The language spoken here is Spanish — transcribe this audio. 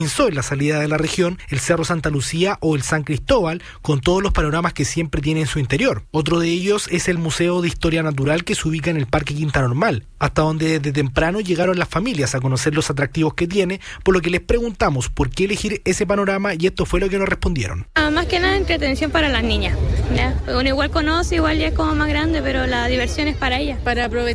en la salida de la región, el Cerro Santa Lucía o el San Cristóbal, con todos los panoramas que siempre tiene en su interior. Otro de ellos es el Museo de Historia Natural que se ubica en el Parque Quinta Normal, hasta donde desde temprano llegaron las familias a conocer los atractivos que tiene, por lo que les preguntamos por qué elegir ese panorama y esto fue lo que nos respondieron. Más que nada entretención para las niñas, ¿ya? Uno igual conoce, igual ya es como más grande, pero la diversión es para ellas. Para aprovechar